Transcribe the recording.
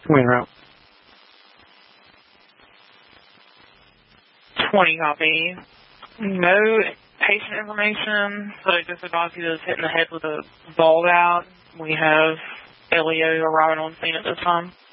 Wait, route. 20 copy. No patient information, so just advise you is hitting the head with a ball gouge. We have LEO arriving on scene at this time.